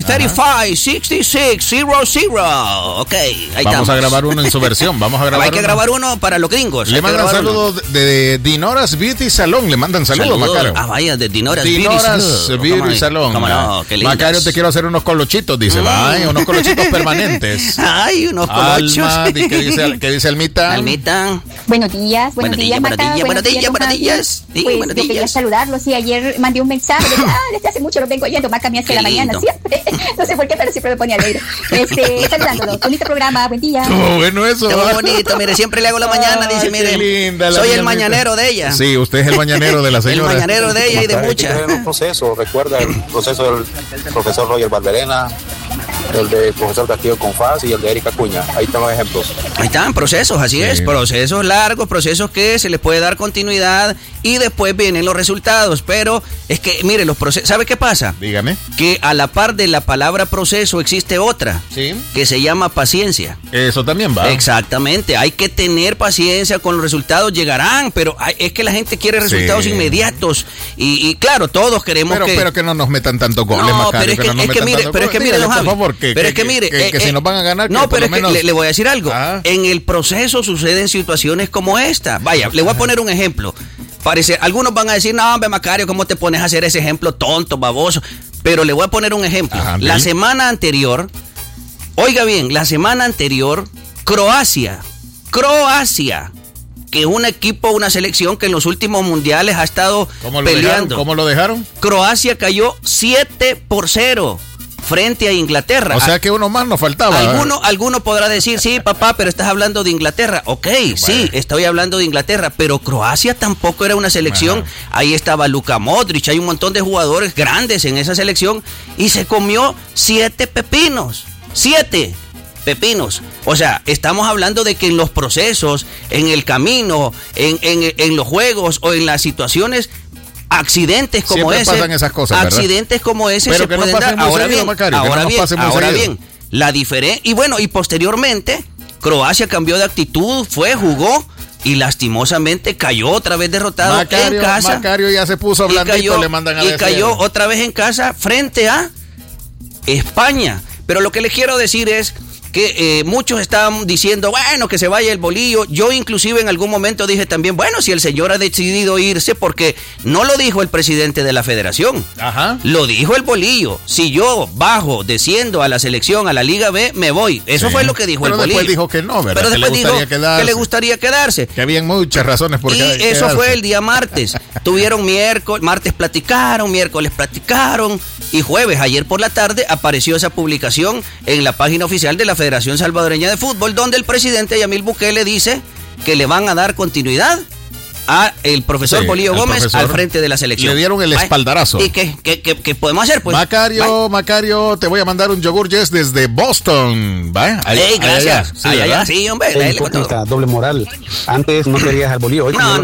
356600. Ok, ahí estamos. Vamos a grabar uno en su versión. Hay que grabar uno para los gringos. Le mandan saludos de Dinoras Beauty Salón. Le mandan saludos, Macario. Vaya, de Dinoras Beauty Salón. Cómo no, qué lindas. Macario, te quiero hacer unos colochitos, dice. Vaya, unos colochitos permanentes. Ay, unos colochos. Alma, ¿qué dice Almita? Almita. Buenos días, Marta. Buenos días. Sí, yo quería saludarlos. Sí, ayer mandé un mensaje. Desde hace mucho lo vengo oyendo. Maca me hace la mañana siempre. No sé por qué, pero siempre me pone alegre. Saludándolos. Bonito programa. Buen día. Bueno, eso. Qué bonito. Mire, siempre le hago la mañana. Dice, mire, linda, soy el mañanero de ella. Sí, usted es el mañanero de la señora. El mañanero de ella y de muchas. Recuerda el proceso del profesor Roger Barberena, el del profesor Castillo Confaz y el de Erika Cuña. Ahí están los ejemplos. Ahí están procesos, así es, procesos largos, procesos que se les puede dar continuidad y después vienen los resultados. Pero es que, mire, los procesos, ¿sabe qué pasa? Dígame. Que a la par de la palabra proceso existe otra, que se llama paciencia. Eso también va. Exactamente, hay que tener paciencia con los resultados, llegarán, pero es que la gente quiere resultados inmediatos y claro, todos queremos pero que no nos metan tanto goles, no, Macario, pero es que mire, por favor, que si nos van a ganar, no, pero es que le voy a decir algo. En el proceso suceden situaciones como esta. Vaya, le voy a poner un ejemplo. Algunos van a decir, no, hombre, Macario, ¿cómo te pones a hacer ese ejemplo tonto, baboso? Pero le voy a poner un ejemplo. La semana anterior, oiga bien, Croacia, que es un equipo, una selección que en los últimos mundiales ha estado peleando. ¿Cómo lo dejaron? Croacia cayó 7-0 frente a Inglaterra. O sea que uno más nos faltaba. Alguno podrá decir, sí, papá, pero estás hablando de Inglaterra. Ok, sí, estoy hablando de Inglaterra, pero Croacia tampoco era una selección. Ahí estaba Luka Modric, hay un montón de jugadores grandes en esa selección y se comió 7 pepinos. 7 pepinos. O sea, estamos hablando de que en los procesos, en el camino, en los juegos o en las situaciones, accidentes como siempre ese, pasan esas cosas, accidentes como ese pero se pueden dar. Ahora bien, la diferencia, y bueno, y posteriormente Croacia cambió de actitud, jugó y lastimosamente cayó otra vez derrotado en casa. Macario ya se puso blandito, le mandan a decir. Y cayó otra vez en casa frente a España. Pero lo que les quiero decir es que muchos estaban diciendo, bueno, que se vaya el Bolillo. Yo inclusive en algún momento dije también, bueno, si el señor ha decidido irse, porque no lo dijo el presidente de la federación, lo dijo el Bolillo. Si yo desciendo a la selección, a la Liga B, me voy. Eso fue lo que dijo el Bolillo. Pero después dijo que no, ¿verdad? Pero después dijo que le gustaría quedarse. Que habían muchas razones por quedarse. Y eso fue el día martes. Tuvieron martes platicaron, miércoles platicaron y jueves, ayer por la tarde, apareció esa publicación en la página oficial de la Federación Salvadoreña de Fútbol, donde el presidente Yamil Bukele dice que le van a dar continuidad a el profesor Bolillo Gómez al frente de la selección. Le dieron el espaldarazo. ¿Y qué podemos hacer? Pues, Macario, te voy a mandar un yogur Yes desde Boston. ¿Va? Gracias. Sí, hombre. Doble moral. Antes no querías al Bolillo. No.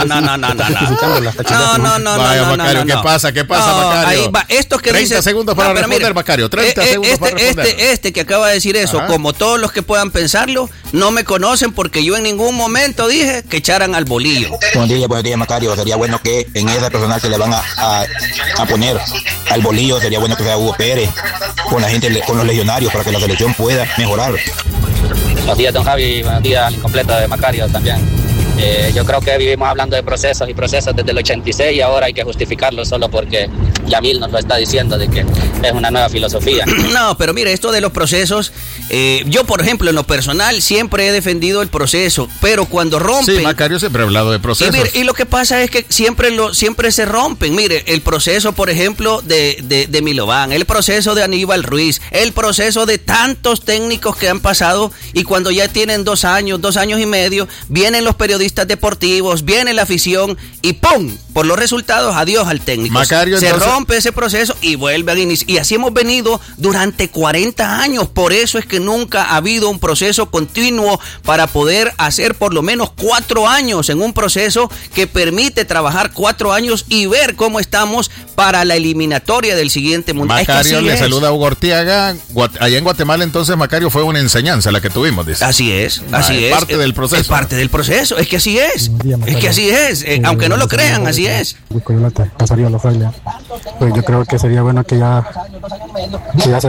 Vaya, Macario, ¿qué pasa, Macario? Ahí va. Estos que 30 segundos para responder, Macario. 30 segundos para responder. Este que acaba de decir eso, como todos los que puedan pensarlo, no me conocen porque yo en ningún momento dije que echaran al Bolillo. Buenos días, Macario. Sería bueno que en esa personal que le van a poner al Bolillo, sería bueno que sea Hugo Pérez con la gente, con los legionarios, para que la selección pueda mejorar. Buenos días, don Javi. Buenos días al incompleto de Macario también. Yo creo que vivimos hablando de procesos desde el 86 y ahora hay que justificarlo solo porque Yamil nos lo está diciendo de que es una nueva filosofía. No, pero mire, esto de los procesos, yo por ejemplo en lo personal siempre he defendido el proceso, pero cuando rompen... Sí, Macario siempre ha hablado de procesos. Y lo que pasa es que siempre se rompen. Mire, el proceso por ejemplo de Milovan, el proceso de Aníbal Ruiz, el proceso de tantos técnicos que han pasado y cuando ya tienen 2 años y medio, vienen los periodistas deportivos, viene la afición y ¡pum! Por los resultados, adiós al técnico. Macario, se rompe ese proceso y vuelve a iniciar. Y así hemos venido durante 40 años. Por eso es que nunca ha habido un proceso continuo para poder hacer por lo menos 4 años en un proceso que permite trabajar 4 años y ver cómo estamos para la eliminatoria del siguiente mundial. Macario le saluda a Hugo Ortiaga. Allá en Guatemala entonces, Macario, fue una enseñanza la que tuvimos, dice. Así es. Es parte del proceso. Es parte del proceso. Es que así es. Es que así es. Aunque no lo crean, así es. Pues yo creo que sería bueno que ya se